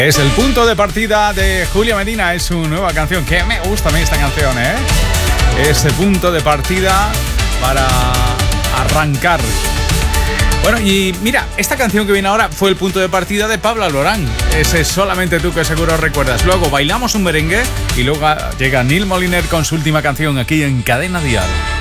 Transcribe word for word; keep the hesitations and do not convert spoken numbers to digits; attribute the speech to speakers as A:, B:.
A: Es el punto de partida de Julia Medina, es su nueva canción, que me gusta a mí esta canción, ¿eh? Ese punto de partida para arrancar. Bueno, y mira, esta canción que viene ahora fue el punto de partida de Pablo Alborán. Ese Solamente tú, que seguro recuerdas. Luego bailamos un merengue y luego llega Neil Moliner con su última canción aquí en Cadena Dial.